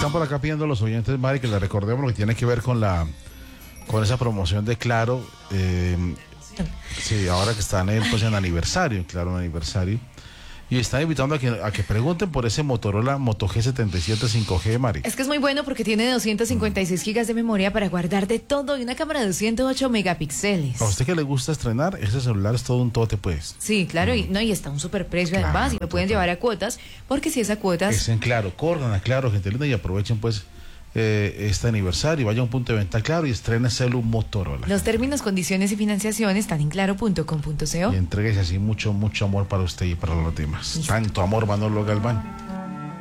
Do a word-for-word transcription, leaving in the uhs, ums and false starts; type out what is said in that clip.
Están por acá pidiendo a los oyentes, Mari, que les recordemos lo que tiene que ver con la con esa promoción de Claro. Eh, sí, ahora que están en, pues, en aniversario, Claro, en aniversario. Y están invitando a que, a que pregunten por ese Motorola Moto G setenta y siete cinco G, Mari. Es que es muy bueno porque tiene doscientos cincuenta y seis gigas de memoria para guardar de todo y una cámara de ciento ocho megapíxeles. A usted que le gusta estrenar, ese celular es todo un tote, pues. Sí, claro, y no y está a un super precio, Claro, además, y lo pueden total. llevar a cuotas, porque si es a cuotas, Es en Claro, corran a Claro, gente linda, y aprovechen, pues, eh, este aniversario. Vaya a un punto de venta Claro y estrene celu Motorola. los términos, condiciones y financiación están en claro punto com punto co. Y entréguese así mucho, mucho amor para usted y para los demás. Tanto amor, Manolo Galván.